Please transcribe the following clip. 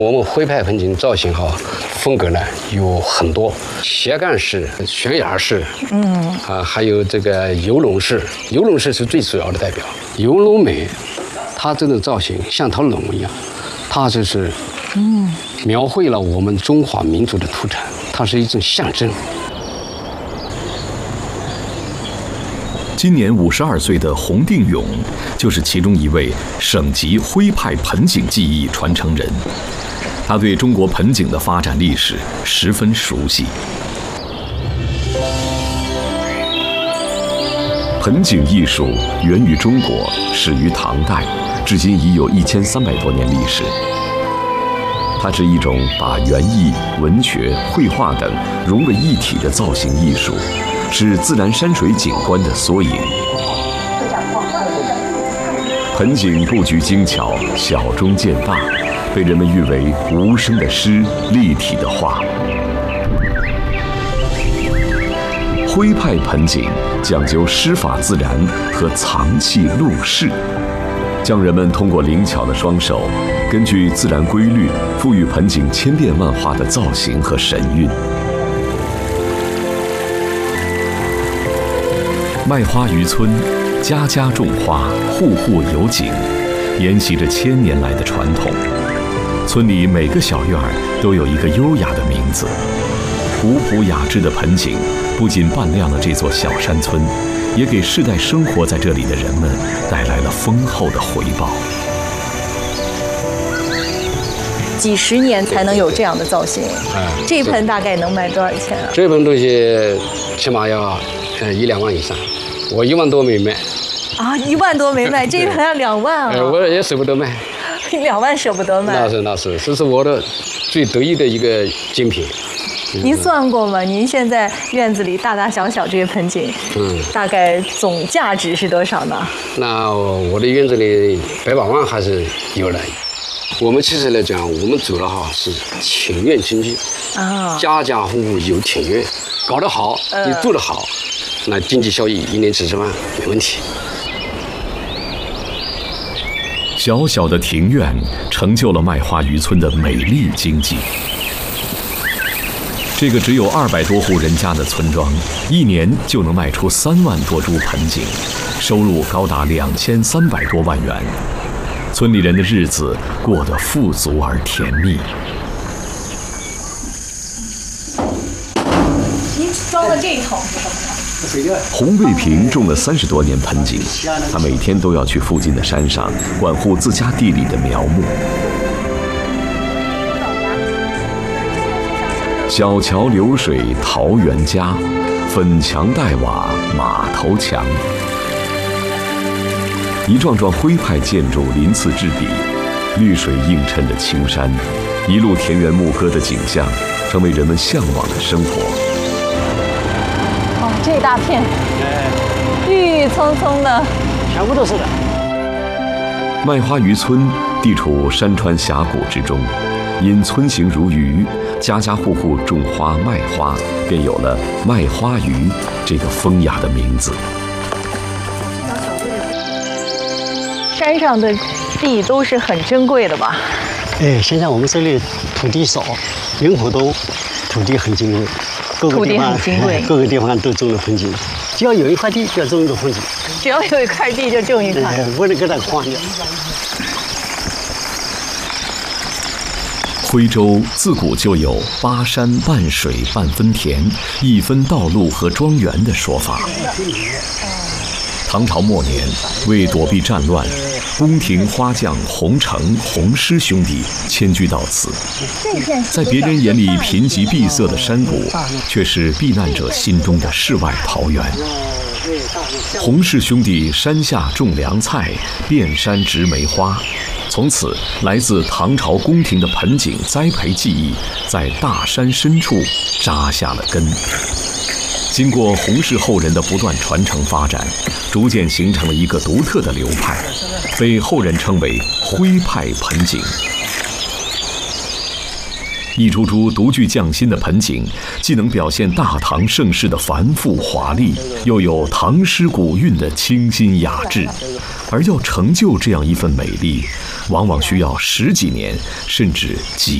我们徽派盆景造型风格呢有很多，斜杠式、悬崖式，还有这个游龙式。游龙式是最主要的代表。游龙美，它这种造型像条龙一样，它就是描绘了我们中华民族的土产，它是一种象征。 今年52岁的洪定勇，就是其中一位省级徽派盆景技艺传承人。他对中国盆景的发展历史十分熟悉。盆景艺术源于中国，始于唐代，至今已有1300多年历史。它是一种把园艺、文学、绘画等融为一体的造型艺术，是自然山水景观的缩影。盆景布局精巧，小中见大，被人们誉为无声的诗，立体的画。徽派盆景讲究师法自然和藏器入室，匠人们通过灵巧的双手，根据自然规律，赋予盆景千变万化的造型和神韵。麦花渔村，家家种花，户户有景，沿袭着1000年来的传统。村里每个小院都有一个优雅的名字。古朴雅致的盆景不仅扮亮了这座小山村，也给世代生活在这里的人们带来了丰厚的回报。 几十年才能有这样的造型，这一盆大概能卖多少钱啊？ 这盆东西起码要1、2万以上，我1万多没卖。 啊，1万多没卖，这一盆要2万啊！ 我也舍不得卖。 2万舍不得卖？ 那是，这是我的最得意的一个精品。 您算过吗？您现在院子里大大小小这些盆景，大概总价值是多少呢？ 那我的院子里100把万还是有的。我们其实来讲，我们主要是庭院经济啊，家家户户有庭院，搞得好，你做得好，那经济效益1年几十万没问题。 小小的庭院成就了麦花渔村的美丽经济。这个只有200多户人家的村庄，一年就能卖出3万多株盆景，收入高达2300多万元。村里人的日子过得富足而甜蜜。 您装的这一桶是什么呢？ 洪卫平种了30多年盆景，他每天都要去附近的山上管护自家地里的苗木。小桥流水桃源家，粉墙黛瓦马头墙。一幢幢徽派建筑鳞次栉比，绿水映衬着青山，一路田园牧歌的景象，成为人们向往的生活。 哦，这一大片，郁郁葱葱的， 全部都是的。 麦花渔村地处山川峡谷之中，因村形如鱼，家家户户种花卖花，便有了麦花渔这个风雅的名字。 山上的地都是很珍贵的吧？ 现在我们这里土地少，人口多，土地很金贵，各个地方都种了盆景，只要有一块地就要种一个盆景， 只要有一块地就种一块， 不能给它框掉。 徽州自古就有8山半水半分田，1分道路和庄园的说法。唐朝末年，为躲避战乱，宫廷花匠洪承、洪师兄弟迁居到此。在别人眼里贫瘠闭塞的山谷，却是避难者心中的世外桃源。洪氏兄弟山下种凉菜，遍山植梅花，从此来自唐朝宫廷的盆景栽培技艺在大山深处扎下了根。经过洪氏后人的不断传承发展，逐渐形成了一个独特的流派，被后人称为徽派盆景。 一株株独具匠心的盆景，既能表现大唐盛世的繁复华丽，又有唐诗古韵的清新雅致。而要成就这样一份美丽，往往需要10几年甚至几